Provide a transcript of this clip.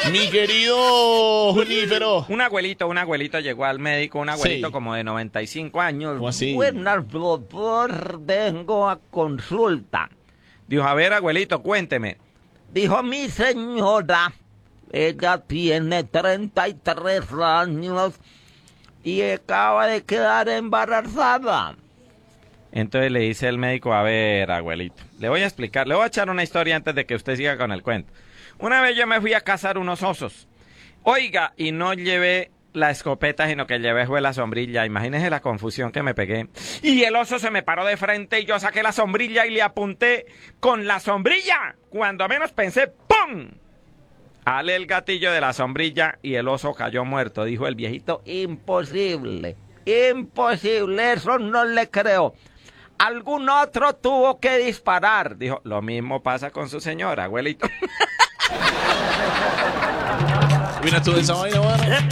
Mi querido Junífero. Un abuelito llegó al médico, un abuelito Sí. como de 95 años. ¿Cómo así? Buenas, doctor, vengo a consulta. Dijo, a ver, abuelito, cuénteme. Dijo, mi señora, ella tiene 33 años y acaba de quedar embarazada. Entonces le dice el médico, a ver, abuelito, le voy a explicar, le voy a echar una historia antes de que usted siga con el cuento. Una vez yo me fui a cazar unos osos. Oiga, y no llevé la escopeta, sino que llevé fue la sombrilla. Imagínese la confusión que me pegué. Y el oso se me paró de frente y yo saqué la sombrilla y le apunté con la sombrilla. Cuando menos pensé, ¡pum! Ale el gatillo de la sombrilla y el oso cayó muerto. Dijo el viejito, imposible, imposible, eso no le creo. Algún otro tuvo que disparar. Dijo, lo mismo pasa con su señora, abuelito. Mira tú esa vaina, mano.